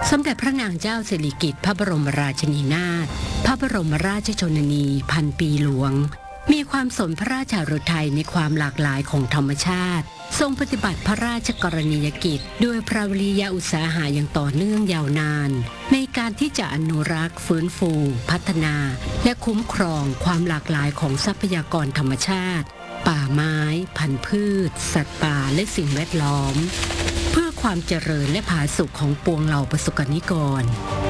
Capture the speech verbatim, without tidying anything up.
สมเด็จพระนางเจ้าสิริกิติ์พระบรมราชินีนาถพระบรมราชชนนีพันปีหลวงมีความสนพระราชาฤทัยในความหลากหลายของธรรมชาติทรงปฏิบัติพระราชกรณียกิจด้วยพระวริยอุตสาหะอย่างต่อเนื่องยาวนานในการที่จะอนุรักษ์ฟื้นฟูพัฒนาและคุ้มครองความหลากหลายของทรัพยากรธรรมชาติป่าไม้พันธุ์พืชสัตว์ป่าและสิ่งแวดล้อมเพื่อความเจริญและผาสุกของปวงเหล่าประสบกนิกร